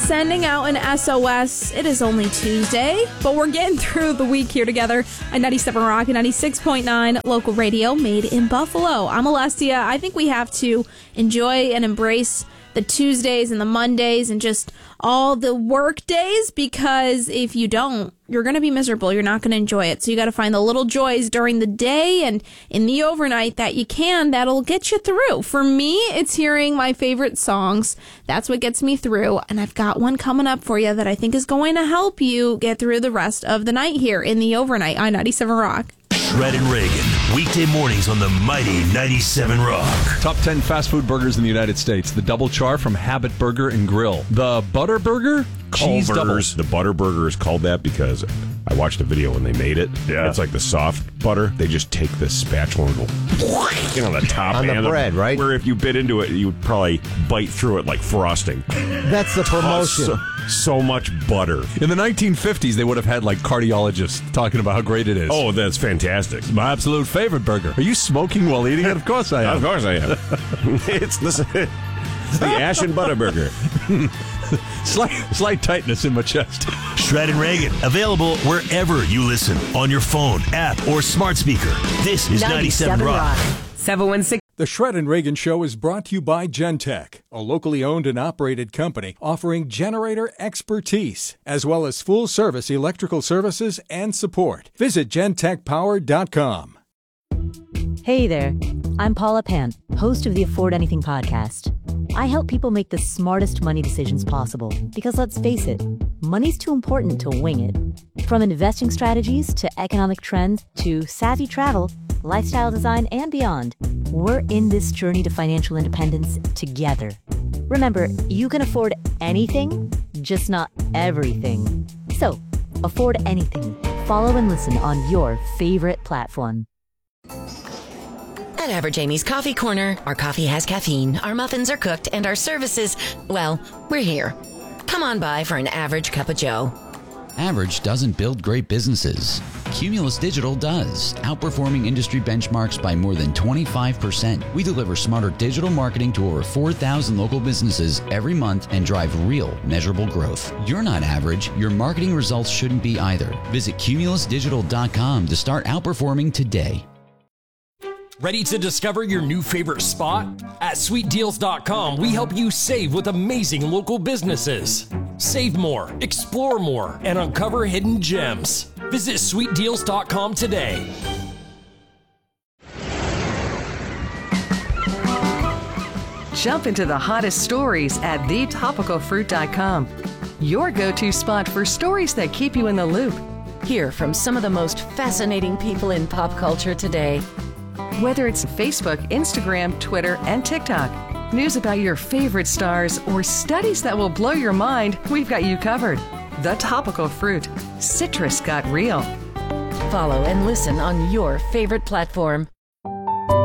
sending out an SOS. It is only Tuesday, but we're getting through the week here together at 97 Rock and 96.9 local radio made in Buffalo. I'm Alessia. I think we have to enjoy and embrace the Tuesdays and the Mondays and just all the work days, because if you don't, you're going to be miserable. You're not going to enjoy it. So you got to find the little joys during the day and in the overnight that you can, that'll get you through. For me, it's hearing my favorite songs. That's what gets me through. And I've got one coming up for you that I think is going to help you get through the rest of the night here in the overnight on 97 Rock. Shred and Reagan, weekday mornings on the mighty 97 Rock. Top 10 fast food burgers in the United States. The Double Char from Habit Burger and Grill. The Butter Burger, cheese doubles. The Butter Burger is called that because I watched a video when they made it. Yeah. It's like the soft butter. They just take the spatula and go on the top on the bread, right? Where if you bit into it, you would probably bite through it like frosting. That's the promotion. So much butter. In the 1950s, they would have had like cardiologists talking about how great it is. Oh, that's fantastic. It's my absolute favorite burger. Are you smoking while eating it? Of course I am. Of course I am. It's the Ash and Butter Burger. Slight tightness in my chest. Shred and Reagan, available wherever you listen, on your phone, app, or smart speaker. This is 97 Rock. 716. The Shred and Reagan Show is brought to you by Gentech, a locally owned and operated company offering generator expertise, as well as full-service electrical services and support. Visit gentechpower.com. Hey there, I'm Paula Pant, host of the Afford Anything podcast. I help people make the smartest money decisions possible, because let's face it, money's too important to wing it. From investing strategies to economic trends to savvy travel, lifestyle design, and beyond, we're in this journey to financial independence together. Remember, you can afford anything, just not everything. So, afford anything. Follow and listen on your favorite platform. At Average Amy's Coffee Corner, our coffee has caffeine, our muffins are cooked, and our services, well, we're here. Come on by for an average cup of joe. Average doesn't build great businesses. Cumulus Digital does, outperforming industry benchmarks by more than 25%. We deliver smarter digital marketing to over 4,000 local businesses every month and drive real, measurable growth. You're not average. Your marketing results shouldn't be either. Visit cumulusdigital.com to start outperforming today. Ready to discover your new favorite spot? At sweetdeals.com, we help you save with amazing local businesses. Save more, explore more, and uncover hidden gems. Visit sweetdeals.com today. Jump into the hottest stories at thetopicalfruit.com. Your go-to spot for stories that keep you in the loop. Hear from some of the most fascinating people in pop culture today. Whether it's Facebook, Instagram, Twitter, and TikTok, news about your favorite stars, or studies that will blow your mind, we've got you covered. The Topical Fruit. Citrus got real. Follow and listen on your favorite platform.